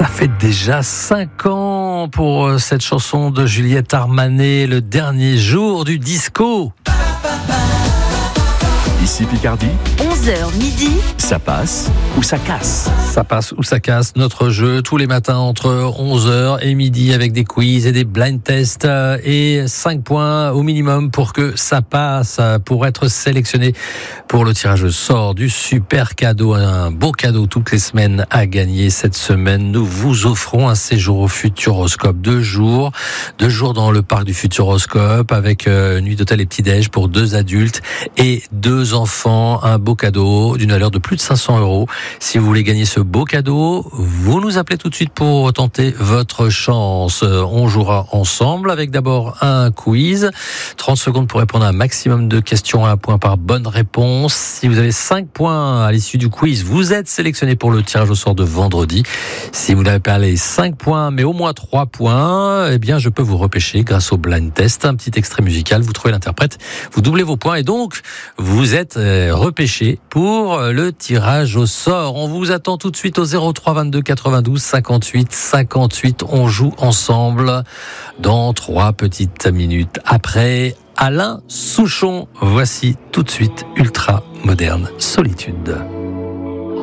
Ça fait déjà 5 ans pour cette chanson de Juliette Armanet, le dernier jour du disco. Ici Picardie, 11h midi, ça passe ou ça casse. Ça passe ou ça casse, notre jeu tous les matins entre 11h et midi avec des quiz et des blind tests et 5 points au minimum pour que ça passe, pour être sélectionné pour le tirage au sort du super cadeau, un beau cadeau toutes les semaines à gagner. Cette semaine, nous vous offrons un séjour au Futuroscope, 2 jours dans le parc du Futuroscope avec nuit d'hôtel et petit-déj pour 2 adultes et 2 enfants, un beau cadeau d'une valeur de plus de 500 €. Si vous voulez gagner ce beau cadeau, vous nous appelez tout de suite pour tenter votre chance. On jouera ensemble avec d'abord un quiz. 30 secondes pour répondre à un maximum de questions, 1 point par bonne réponse. Si vous avez 5 points à l'issue du quiz, vous êtes sélectionné pour le tirage au sort de vendredi. Si vous n'avez pas les 5 points, mais au moins 3 points, eh bien, je peux vous repêcher grâce au blind test. Un petit extrait musical, vous trouvez l'interprète, vous doublez vos points et donc, vous êtes repêché pour le tirage au sort. On vous attend tout de suite au 03 22 92 58 58. On joue ensemble dans 3 petites minutes. Après Alain Souchon, voici tout de suite Ultra Moderne Solitude.